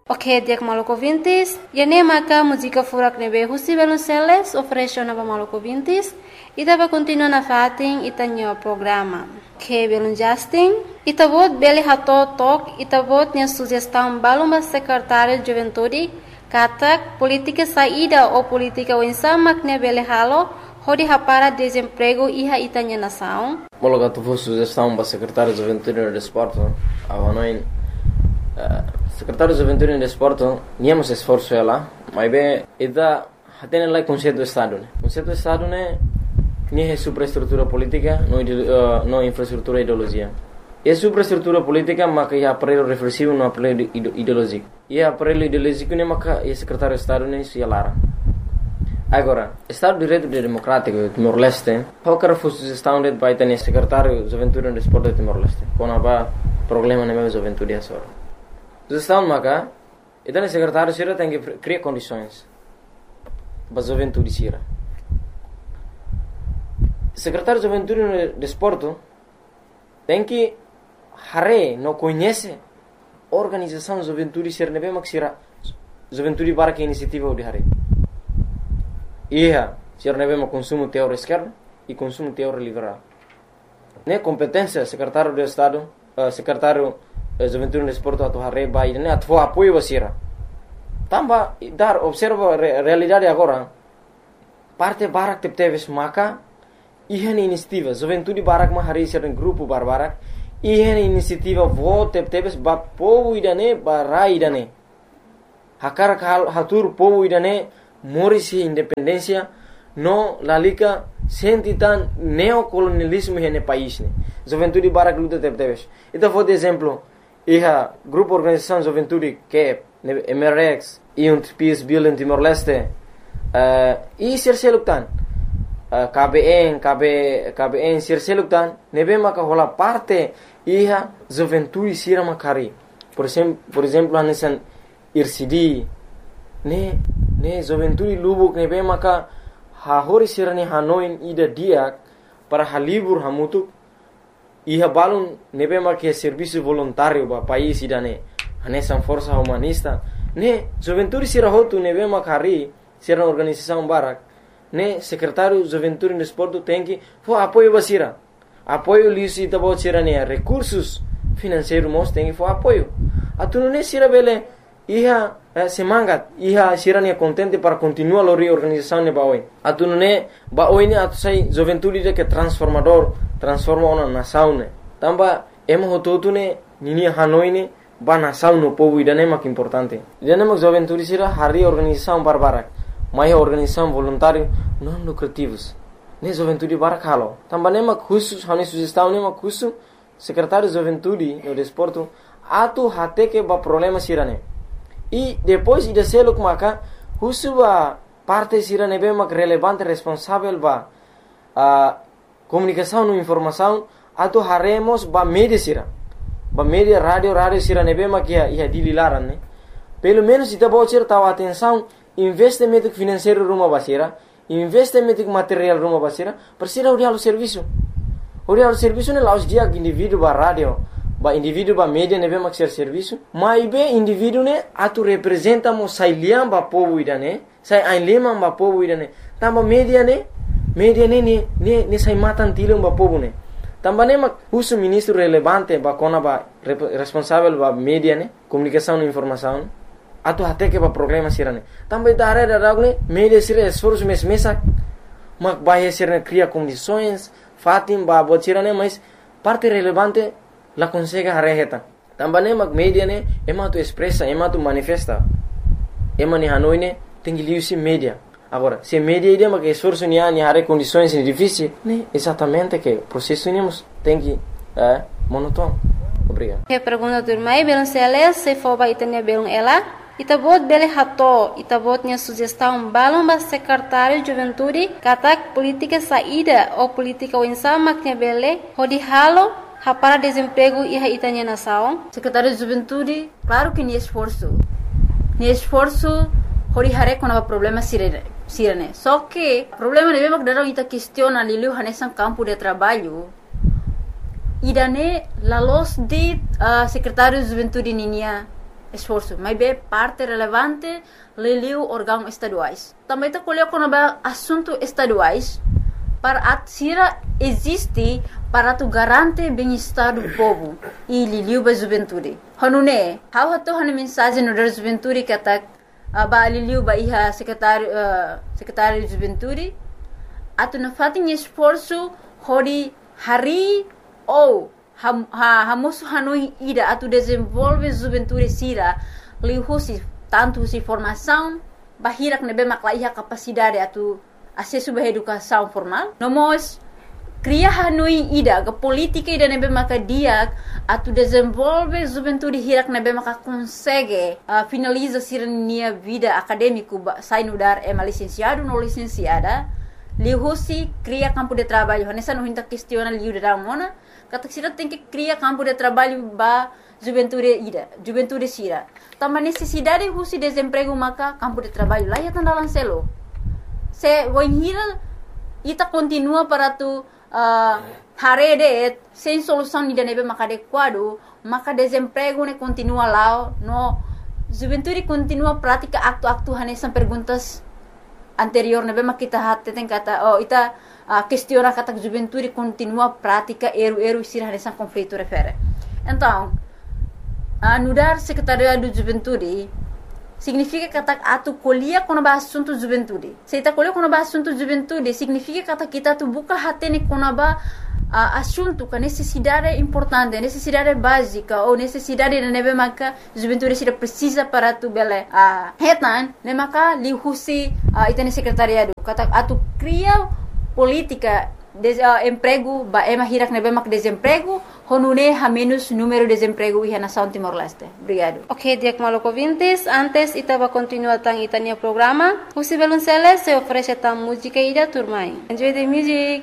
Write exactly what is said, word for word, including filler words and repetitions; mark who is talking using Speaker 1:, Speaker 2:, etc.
Speaker 1: Ok, dia maluco vintis. E nem maca música furak nebe husi belunceles oferece na maluco vintis. E dava continua na fatin e tanho programa. Que belun Justin. E tabot beli hato tok e tabot nia sugestão baluma secretário de juventude. Katak política saída ou política wensamak ne beli halo. Hodi hapara desemprego iha itanya nação.
Speaker 2: Mologa tu fosse sugestão para secretário de juventude e desporto. Avanoin secretário de juventude e desporto, niamos esforço ela, mas bem, ida tem lá conceito do estado, né? Conceito do estado né, nem é superestrutura política, não uh, não infraestrutura ideologia. É superestrutura política, mas que é aparelho reflexivo, não aparelho ideológico. E é aparelho ideológico né, mas que é secretário de estado né, se alara. Agora, Estado de Direito Democrático de Timor-Leste, qualquer fosse sugestão de vai ter secretário de juventude e desporto de Timor-Leste, quando há problema na minha juventude é só. Sugestão maca, então o secretário Sira tem que criar condições para a juventude Sira. O secretário de juventude e desporto tem que hare não conhece a organização de juventude Sira nebe mak Sira juventude para que iniciativa de hare. Ia Sira nebe mak consumo teórico esquerdo e consumo teórico liberal. Ne competência secretário de Estado, uh, secretário juventude e desporto atau hare bai ne atvo apoio basira. Tamba dar observa re, realidade agora. Parte barak tep teves maka ihan inisiativa juventude barak ma hari ser grupo barbarak ihan inisiativa vo tep teves ba povo idane barai idane. Hakar kal hatur povo idane morisi independência no lalika sentitan neocolonialismo hene país ne. Juventude barak luta tep teves. Ita for de exemplo Iha grupo organização juventude que é M R X e um Peace Bill em Timor-Leste e ser seluktan K B N K B K B N ser seluktan nebe maka hola parte iha juventude sira makari por exemplo por exemplo anesan I R C D ne ne juventude lubuk nebe maka ha hori sira ni hanoin ida dia para halibur hamutuk Iha balun nebe ma que serviço voluntário ba país idane anesan força humanista ne juventude sira hotu nebe ma kari sira organização barak ne secretário juventude e desporto tem que fo apoio basira apoio lisi tabo sira ne recursos financeiros mos tem que fo apoio atunu ne sira bele iha eh, semangat iha sira ne contente para continuar a reorganização ne baoi atunu ne baoi ne atu sai juventude de que transformador transforma uma nação ne tamba emo hototu ne nini hanoi ne ba nação no povo idane mak importante idane mak juventude sira hari organização barbarak mai organização voluntário não lucrativos ne juventude barak halo tamba ne mak khusus hani sugestão ne mak khusus secretário de juventude no desporto atu hate que ba problema sira ne e depois ida seluk maka khusus ba parte sira ne be mak relevante responsável ba a comunicação e informação atau haremos ba media sira ba media rádio rádio sira nebe makia ia dililaran ne pelo menos ita bocir tahu atenção investimento financeiro rumah basira investimento material rumah basira persira udah alu serviço udah alu serviço ne laus dia indivíduo ba rádio ba indivíduo ba media nebe mak ser serviço mai be indivíduo ne atu representa mo sailiam ba povo idane sai ainlema ba povo idane tamba media ne media ne ne ne ne sai matan tilum ba povo ne tamba ne mak uso ministro relevante ba kona ba responsável ba media ne comunicação e informação atu até que ba problema sirane tamba idare da ragne media sira esforço mes mesak mak ba sirane cria condições fatim ba botirane mas parte relevante la consegue hareheta tamba ne mak media ne ema tu expressa ema tu manifesta ema ni hanoi ne tengi liusi media. Agora, se a média ideia que esforço nem há, nem há condições difíceis, né? Exatamente que o processo temos tem que é monótono. Obrigado.
Speaker 1: Que pergunta do irmão, belum seles, se for vai ter belum ela, itabot bele hato, itabot nya sugestão balum ba secretário de juventude, katak política saída ou política winsama que bele, hodi halo, hapara desemprego e itanya nação.
Speaker 3: Secretário de juventude, claro que nem esforço, nem esforço, hodi hare com o problema sirene. Sirene. Só que o problema é que darão ita questiona lilu hanesan campo de trabalho. E dane la los de uh, secretário de juventude ninia esforço, mas é parte relevante liliu órgãos estaduais. Também está colhendo quando é assunto estaduais para a sira existe para tu garantir bem-estar do povo e liliu ba juventude. Hanune, how hato hanu mensagem no da juventude que atak ba liliu ba iha secretário uh, secretário de juventude atu na fatin esforço hori hari ou ha, ha hamosu hanui ida atu desenvolve juventude sira liu husi tanto si formação bahirak nebe makla iha capacidade atu acesso à educação formal. Nomos cria hanui ida ke política ida nebe maka dia atu desenvolve juventude hirak nebe maka consegue uh, finaliza sirnia vida acadêmico sai no dar é licenciado no licenciada lihusi cria campo de trabalho nessa não hinta questiona liu de mona kata sira tem que cria campo de trabalho ba juventude ida juventude sira também necessidade husi desemprego maka campo de trabalho lá ya tanda lancelo se voinhira ita continua para tu uh, harede sem solução ida nebe maka adequado maka desemprego ne continua lá no juventude continua prática acto-acto hanesan perguntas anterior nebe maka kita hatte tem kata oh ita uh, questiona kata juventude continua prática eru-eru sira hanesan conflito refere então uh, nudar secretariado de juventude significa que atu colhia quando ba assunto juventude. Se ta colhia quando ba assunto juventude, significa que kita tu buka hatene quando ba uh, assunto que necessidade importante, necessidade básica ou necessidade de nebe maka juventude sira precisa para tu bele. Ah, uh, hetan, ne maka li husi uh, itene secretariado. Kata atu cria política de uh, emprego ba ema hirak nebe mak desemprego honune ha menos número de desemprego e nação Timor-Leste. Obrigado.
Speaker 1: Ok, Diak Maloko Vintes, antes itaba continua tang itania programa. Husi Belunceles se oferece tang música ida turmai. Enjoy the music.